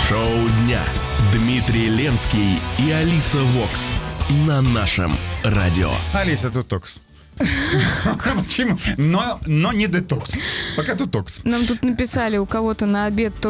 Шоу дня. Дмитрий Ленский и Алиса Вокс на нашем радио. Алиса, тут токс. Но не детокс. Пока тут токс. Нам тут написали, у кого-то на обед